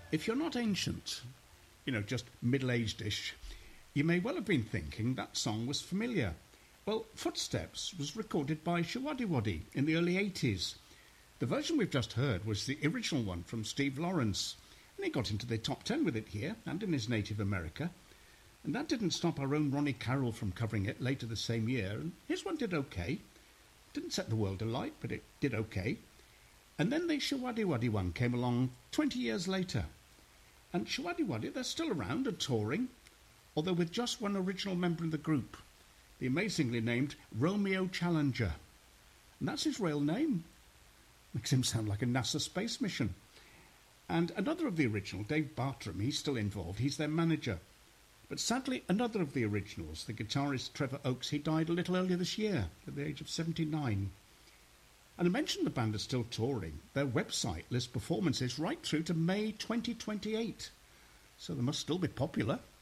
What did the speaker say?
If you're not ancient, just middle-aged-ish, you may well have been thinking that song was familiar. Well, Footsteps was recorded by Showaddywaddy in the early 80s. The version we've just heard was the original one from Steve Lawrence, and he got into the top 10 with it here and in his native America. And that didn't stop our own Ronnie Carroll from covering it later the same year, and his one did okay. Didn't set the world alight, but it did okay. And then the Showaddywaddy one came along 20 years later. And Showaddywaddy, they're still around and touring, although with just one original member in the group, the amazingly named Romeo Challenger. And that's his real name. Makes him sound like a NASA space mission. And another of the original, Dave Bartram, he's still involved. He's their manager. But sadly, another of the originals, the guitarist Trevor Oakes, he died a little earlier this year at the age of 79. And I mentioned the band are still touring. Their website lists performances right through to May 2028. So they must still be popular.